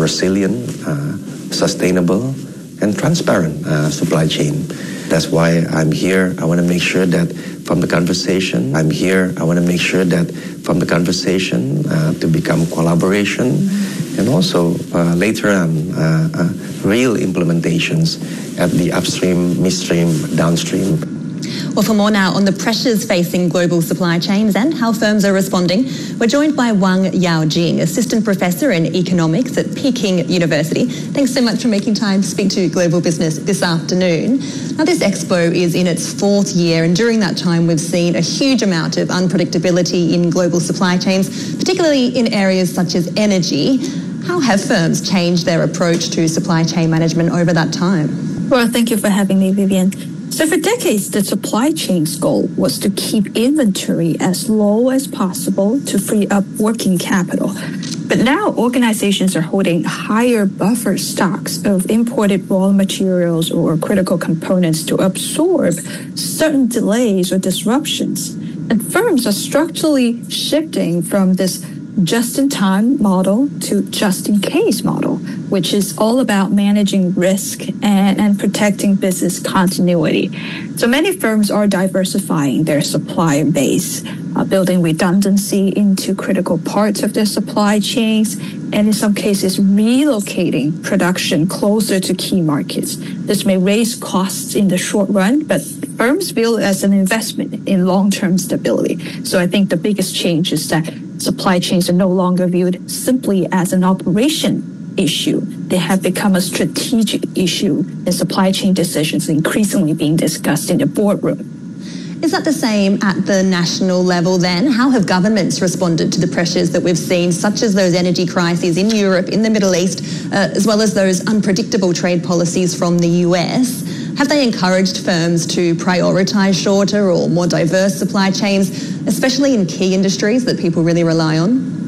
resilient, sustainable, and transparent supply chain. That's why I'm here. I want to make sure that from the conversation, to become collaboration, and also later on real implementations at the upstream, midstream, downstream. Well, for more now on the pressures facing global supply chains and how firms are responding, we're joined by Wang Yaojing, Assistant Professor in Economics at Peking University. Thanks so much for making time to speak to Global Business this afternoon. Now, this expo is in its fourth year, and during that time, we've seen a huge amount of unpredictability in global supply chains, particularly in areas such as energy. How have firms changed their approach to supply chain management over that time? Well, thank you for having me, Vivian. So for decades, the supply chain's goal was to keep inventory as low as possible to free up working capital. But now organizations are holding higher buffer stocks of imported raw materials or critical components to absorb certain delays or disruptions. And firms are structurally shifting from this just-in-time model to just-in-case model, which is all about managing risk and protecting business continuity. So many firms are diversifying their supplier base, building redundancy into critical parts of their supply chains, and in some cases relocating production closer to key markets. This may raise costs in the short run, but firms view it as an investment in long-term stability. So I think the biggest change is that supply chains are no longer viewed simply as an operation issue. They have become a strategic issue, and supply chain decisions are increasingly being discussed in the boardroom. Is that the same at the national level then? How have governments responded to the pressures that we've seen, such as those energy crises in Europe, in the Middle East, as well as those unpredictable trade policies from the US? Have they encouraged firms to prioritise shorter or more diverse supply chains, especially in key industries that people really rely on?